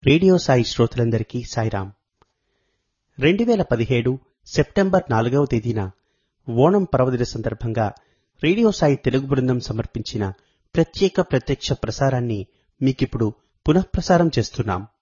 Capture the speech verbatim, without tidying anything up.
Radio Sai శ్రోతలందరికీ సాయిరాం. రెండు వేల పదిహేడు సెప్టెంబర్ నాలుగవ తేదీన ఓణం పర్వదిన సందర్భంగా రేడియో సాయి తెలుగు బృందం సమర్పించిన ప్రత్యేక ప్రత్యక్ష ప్రసారాన్ని మీకిప్పుడు పునఃప్రసారం చేస్తున్నాం.